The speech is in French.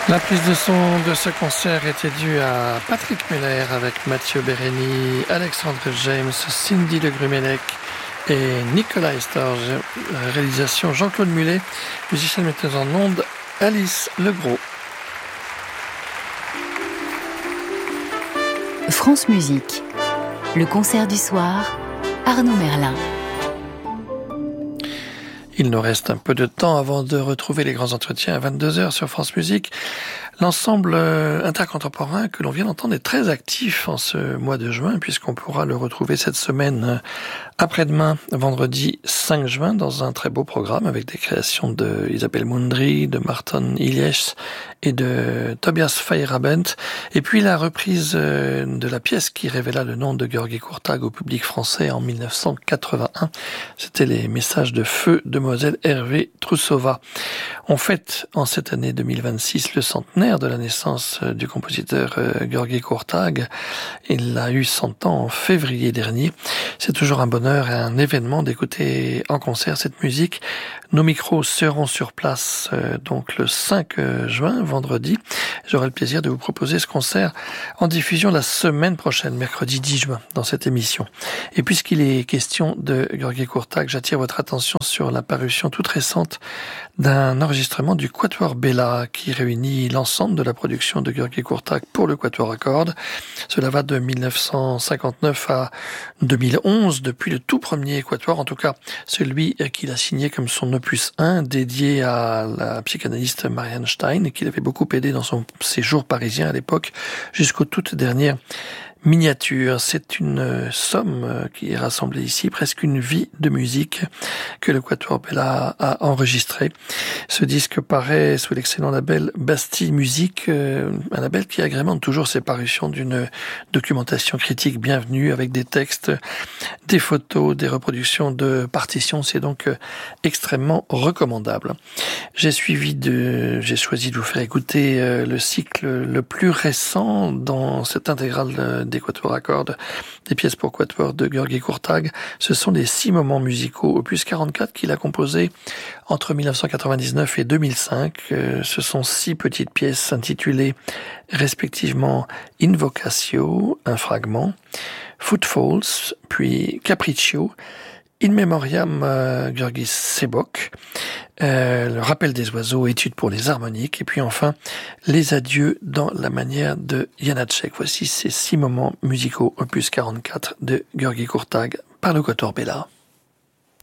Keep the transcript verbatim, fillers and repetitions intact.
La prise de son de ce concert était due à Patrick Muller avec Mathieu Bérény, Alexandre James, Cindy Le Grumelec et Nicolas Estorge. Réalisation Jean-Claude Mullet, musicienne metteuse en ondes Alice Legros. France Musique, le concert du soir, Arnaud Merlin. Il nous reste un peu de temps avant de retrouver les grands entretiens à vingt-deux heures sur France Musique. L'ensemble intercontemporain que l'on vient d'entendre est très actif en ce mois de juin, puisqu'on pourra le retrouver cette semaine après-demain, vendredi cinq juin, dans un très beau programme avec des créations de Isabelle Moundry, de Marton Iliesch et de Tobias Feyerabend. Et puis la reprise de la pièce qui révéla le nom de György Kurtág au public français en mille neuf cent quatre-vingt-un. C'était les messages de feu de Demoiselle Hervé Troussova. On fête en cette année deux mille vingt-six le centenaire de la naissance du compositeur György Kurtág. Il a eu cent ans en février dernier. C'est toujours un bonheur et un événement d'écouter en concert cette musique. Nos micros seront sur place euh, donc le cinq juin, vendredi. J'aurai le plaisir de vous proposer ce concert en diffusion la semaine prochaine, mercredi dix juin, dans cette émission. Et puisqu'il est question de György Kurtág, j'attire votre attention sur la parution toute récente d'un enregistrement du Quatuor Bella qui réunit l'ensemble de la production de György Kurtág pour le Quatuor à cordes. Cela va de mille neuf cent cinquante-neuf à deux mille onze, depuis le tout premier Quatuor, en tout cas celui qu'il a signé comme son opus un, dédié à la psychanalyste Marianne Stein, qui l'avait beaucoup aidé dans son séjour parisien à l'époque, jusqu'aux toutes dernières miniature. C'est une somme qui est rassemblée ici, presque une vie de musique que le Quatuor Bella a enregistré. Ce disque paraît sous l'excellent label Bastille Musique, un label qui agrémente toujours ses parutions d'une documentation critique bienvenue avec des textes, des photos, des reproductions de partitions. C'est donc extrêmement recommandable. J'ai suivi de, j'ai choisi de vous faire écouter le cycle le plus récent dans cette intégrale des Quatuors à cordes, des pièces pour quatuor de György Kurtág. Ce sont les six moments musicaux, opus quarante-quatre, qu'il a composés entre mille neuf cent quatre-vingt-dix-neuf et deux mille cinq. Ce sont six petites pièces intitulées respectivement Invocatio, un fragment, Footfalls, puis Capriccio, In Memoriam euh, György Sebok, euh, le rappel des oiseaux, étude pour les harmoniques, et puis enfin les adieux dans la manière de Janáček. Voici ces six moments musicaux opus quarante-quatre de György Kurtág par le Quatuor Bella.